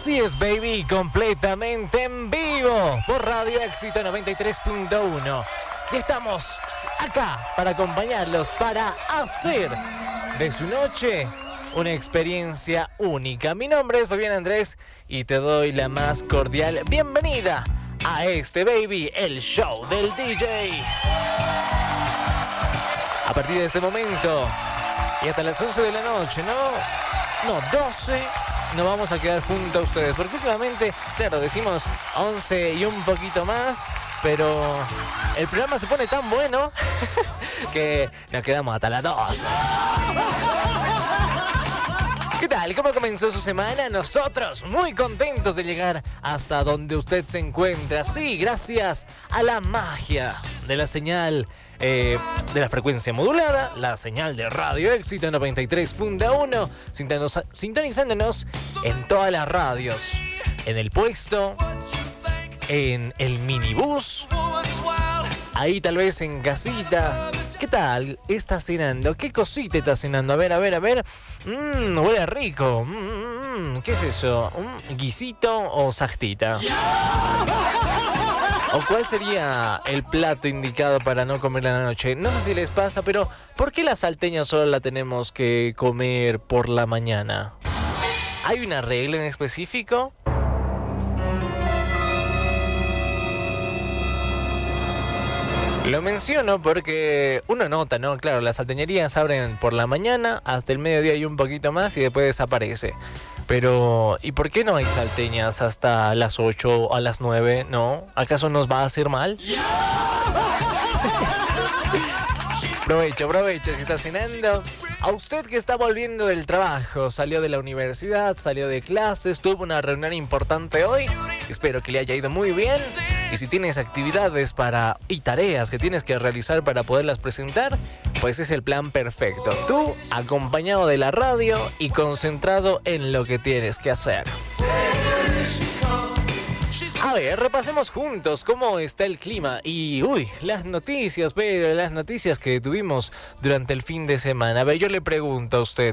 Así es, baby, completamente en vivo por Radio Éxito 93.1. Y estamos acá para acompañarlos, para hacer de su noche una experiencia única. Mi nombre es Fabián Andrés y te doy la más cordial bienvenida a este, baby, el show del DJ. A partir de este momento y hasta las 11 de la noche, no, 12, nos vamos a quedar junto a ustedes, porque últimamente, claro, decimos 11 y un poquito más, pero el programa se pone tan bueno que nos quedamos hasta las 12. ¿Qué tal? ¿Cómo comenzó su semana? Nosotros muy contentos de llegar hasta donde usted se encuentra. Sí, gracias a la magia de la señal de la frecuencia modulada, la señal de Radio Éxito 93.1, sintonizándonos en todas las radios, en el puesto, en el minibús, ahí tal vez en casita. ¿Qué tal? ¿Estás cenando? ¿Qué cosita estás cenando? A ver. Huele rico. ¿Qué es eso? ¿Un guisito o sastita? ¿O cuál sería el plato indicado para no comer a la noche? No sé si les pasa, pero ¿por qué la salteña solo la tenemos que comer por la mañana? ¿Hay una regla en específico? Lo menciono porque uno nota, ¿no? Claro, las salteñerías abren por la mañana hasta el mediodía y un poquito más y después desaparece. Pero, ¿y por qué no hay salteñas hasta las 8 o a las 9? ¿No? ¿Acaso nos va a hacer mal? Provecho si está cenando. A usted que está volviendo del trabajo, salió de la universidad, salió de clases, tuvo una reunión importante hoy. Espero que le haya ido muy bien. Y si tienes actividades y tareas que tienes que realizar para poderlas presentar, pues es el plan perfecto. Tú acompañado de la radio y concentrado en lo que tienes que hacer. A ver, repasemos juntos cómo está el clima y, las noticias que tuvimos durante el fin de semana. A ver, yo le pregunto a usted,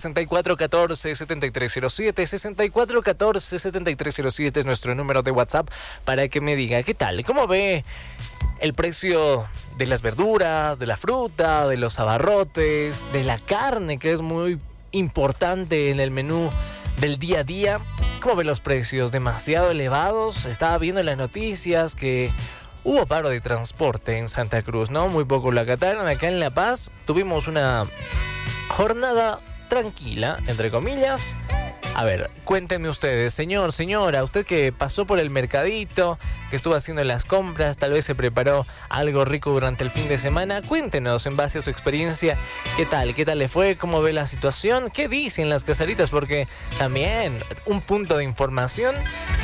6414-7307, 6414-7307 es nuestro número de WhatsApp para que me diga, ¿qué tal? ¿Cómo ve el precio de las verduras, de la fruta, de los abarrotes, de la carne, que es muy importante en el menú del día a día? ¿Cómo ven los precios? ¿Demasiado elevados? Estaba viendo en las noticias que hubo paro de transporte en Santa Cruz, ¿no? Muy poco lo acataron. Acá en La Paz tuvimos una jornada tranquila, entre comillas. A ver, cuéntenme ustedes, señora, usted que pasó por el mercadito, que estuvo haciendo las compras, tal vez se preparó algo rico durante el fin de semana. Cuéntenos en base a su experiencia, ¿qué tal le fue? ¿Cómo ve la situación? ¿Qué dicen las caseritas? Porque también un punto de información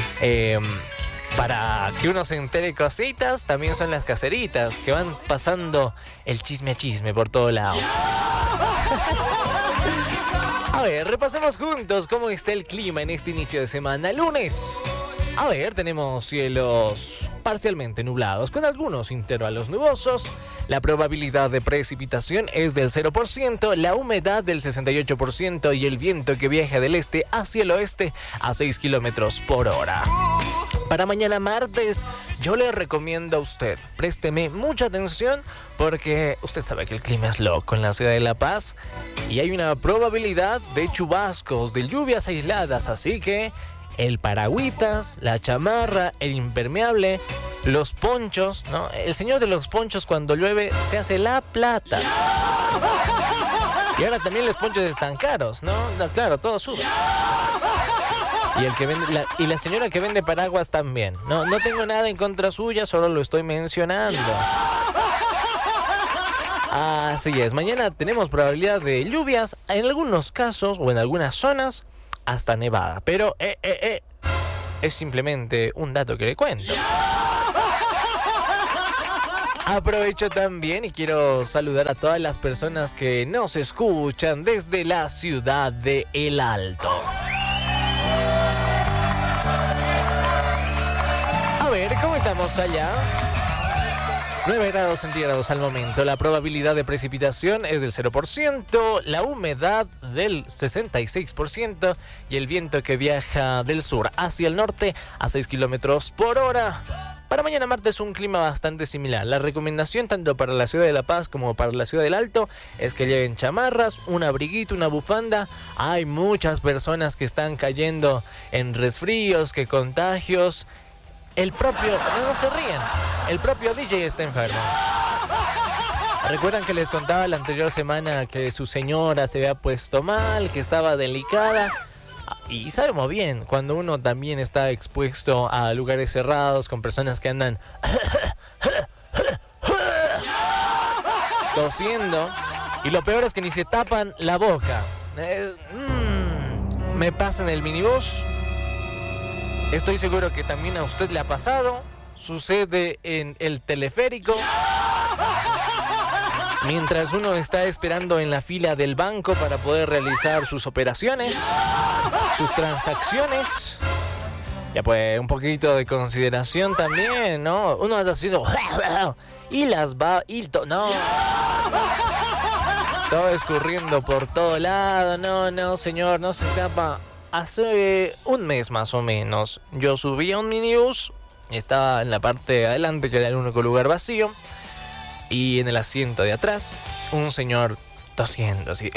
para que uno se entere cositas, también son las caseritas, que van pasando el chisme a chisme por todo lado. A ver, repasemos juntos cómo está el clima en este inicio de semana, lunes. A ver, tenemos cielos parcialmente nublados con algunos intervalos nubosos. La probabilidad de precipitación es del 0%, la humedad del 68% y el viento que viaja del este hacia el oeste a 6 kilómetros por hora. Para mañana martes, yo le recomiendo a usted, présteme mucha atención porque usted sabe que el clima es loco en la ciudad de La Paz y hay una probabilidad de chubascos, de lluvias aisladas, así que el paragüitas, la chamarra, el impermeable, los ponchos, ¿no? El señor de los ponchos cuando llueve se hace la plata. Y ahora también los ponchos están caros, ¿no? Claro, todo sube. Y el que vende, la señora que vende paraguas también. No tengo nada en contra suya, solo lo estoy mencionando. Así es, mañana tenemos probabilidad de lluvias, en algunos casos o en algunas zonas, hasta nevada. Pero, es simplemente un dato que le cuento. Aprovecho también y quiero saludar a todas las personas que nos escuchan desde la ciudad de El Alto. A ver, ¿cómo estamos allá? 9 grados centígrados al momento. La probabilidad de precipitación es del 0%, la humedad del 66% y el viento que viaja del sur hacia el norte a 6 kilómetros por hora. Para mañana martes un clima bastante similar. La recomendación tanto para la ciudad de La Paz como para la ciudad del Alto es que lleven chamarras, un abriguito, una bufanda. Hay muchas personas que están cayendo en resfríos, que contagios. El propio, no se ríen, el propio DJ está enfermo. ¿Recuerdan que les contaba la anterior semana que su señora se había puesto mal, que estaba delicada? Y sabemos bien, cuando uno también está expuesto a lugares cerrados con personas que andan tosiendo, y lo peor es que ni se tapan la boca. Me pasa en el minibús. Estoy seguro que también a usted le ha pasado. Sucede en el teleférico. Mientras uno está esperando en la fila del banco para poder realizar sus operaciones, sus transacciones. Ya pues, un poquito de consideración también, ¿no? Uno está haciendo y las va y no. Todo escurriendo por todo lado. No, señor, no se tapa. Hace un mes más o menos, yo subí a un minibús, estaba en la parte de adelante, que era el único lugar vacío, y en el asiento de atrás, un señor tosiendo así.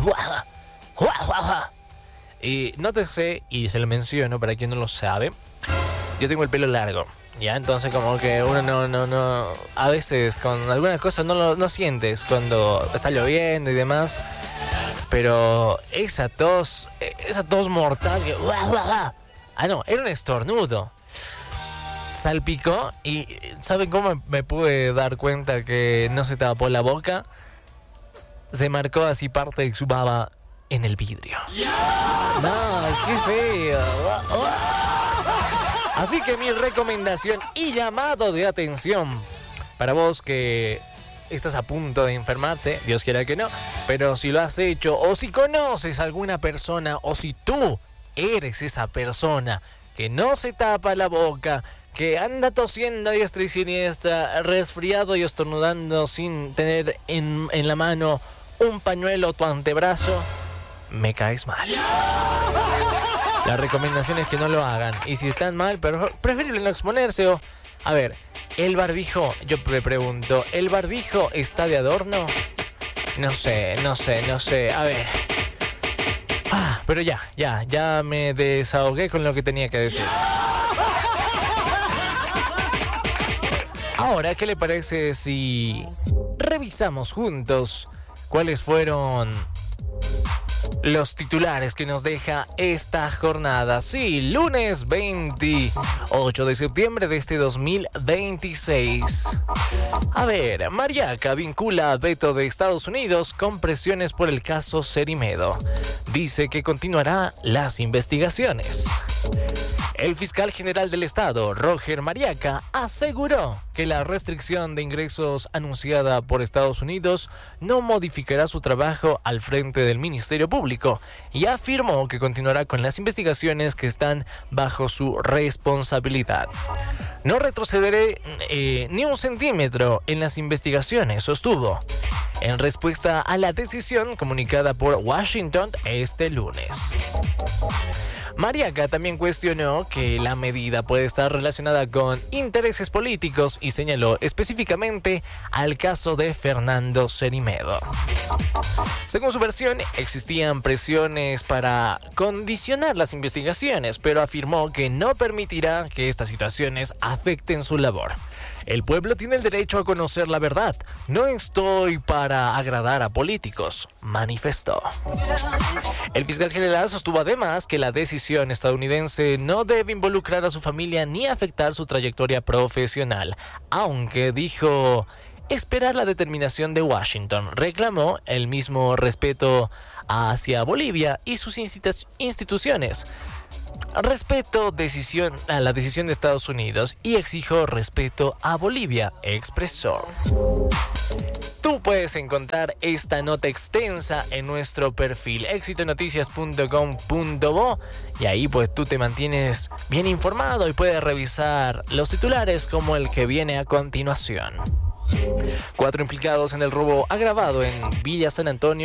Y nótese, y se lo menciono para quien no lo sabe, yo tengo el pelo largo, ¿ya? Entonces como que uno no, a veces con algunas cosas no sientes cuando está lloviendo y demás. Pero esa tos mortal que... no, era un estornudo. Salpicó y ¿saben cómo me pude dar cuenta que no se tapó la boca? Se marcó así parte de su baba en el vidrio. No, qué feo. Así que mi recomendación y llamado de atención para vos que estás a punto de enfermarte, Dios quiera que no, pero si lo has hecho, o si conoces a alguna persona, o si tú eres esa persona que no se tapa la boca, que anda tosiendo a diestra y siniestra, resfriado y estornudando sin tener en la mano un pañuelo o tu antebrazo, me caes mal. La recomendación es que no lo hagan, y si están mal, pero preferible no exponerse. O a ver, el barbijo, yo me pregunto, ¿el barbijo está de adorno? No sé, a ver. Pero ya me desahogué con lo que tenía que decir. Ahora, ¿qué le parece si revisamos juntos cuáles fueron los titulares que nos deja esta jornada? Sí, lunes 28 de septiembre de este 2026. A ver, Mariaca vincula veto de Estados Unidos con presiones por el caso Cerimedo. Dice que continuará las investigaciones. El fiscal general del estado, Roger Mariaca, aseguró que la restricción de ingresos anunciada por Estados Unidos no modificará su trabajo al frente del Ministerio Público y afirmó que continuará con las investigaciones que están bajo su responsabilidad. No retrocederé ni un centímetro en las investigaciones, sostuvo, en respuesta a la decisión comunicada por Washington este lunes. Mariaca también cuestionó que la medida puede estar relacionada con intereses políticos y señaló específicamente al caso de Fernando Cerimedo. Según su versión, existían presiones para condicionar las investigaciones, pero afirmó que no permitirá que estas situaciones afecten su labor. El pueblo tiene el derecho a conocer la verdad. No estoy para agradar a políticos, manifestó. El fiscal general sostuvo además que la decisión estadounidense no debe involucrar a su familia ni afectar su trayectoria profesional, aunque dijo esperar la determinación de Washington. Reclamó el mismo respeto hacia Bolivia y sus instituciones. Respeto a la decisión de Estados Unidos y exijo respeto a Bolivia, expresó. Tú puedes encontrar esta nota extensa en nuestro perfil éxitonoticias.com.bo y ahí pues tú te mantienes bien informado y puedes revisar los titulares como el que viene a continuación. 4 implicados en el robo agravado en Villa San Antonio.